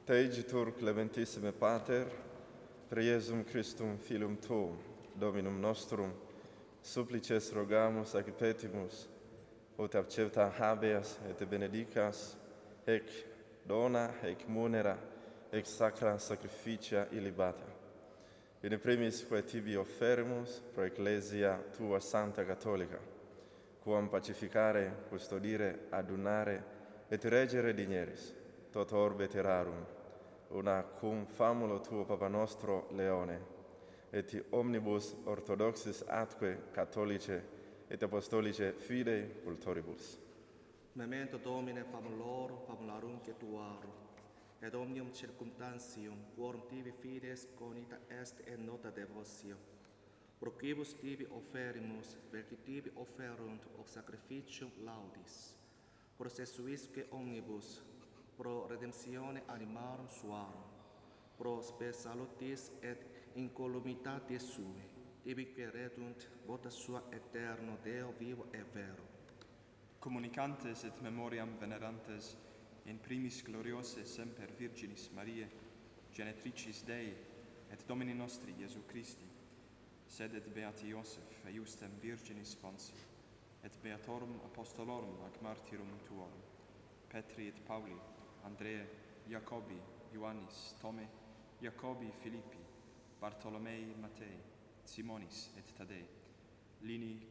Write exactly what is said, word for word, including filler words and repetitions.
Teigitur clementissime Pater, per Iesum Christum Filium Tuum, Dominum nostrum, supplices rogamus ac petimus, ut accepta habeas et benedicas, ec dona, ec munera, ec sacra sacrificia illibata. In primis quae tibi offeremus pro Ecclesia tua Santa Catholica, quam pacificare, custodire, adunare, et regere digneris, tot orbe terrarum, una cum famulo tuo Papa nostro Leone, et omnibus orthodoxis atque catholice et apostolice fidei cultoribus. Memento Domine famulorum famularum tuarum, et omnium circumstantium quorum tibi fides conita est et nota devotio. Pro quibus tibi offerimus, velci tibi offerunt hoc sacrificium laudis, processuisque omnibus, pro redemptione animarum suarum, pro spe salutis et incolumitatis sui, tibi queredunt vota sua eterno Deo vivo et vero. Communicantes et memoriam venerantes in primis gloriose semper Virginis Mariae, genetricis Dei et Domini nostri Iesu Christi, sed et beati Iosef eiustem Virginis Ponsi, et beatorum apostolorum ac martyrum tuorum, Petri et Pauli, Andreae, Jacobi, Ioannis, Tome, Jacobi, Philippi, Bartolomei, Matei, Simonis et Tadei, Lini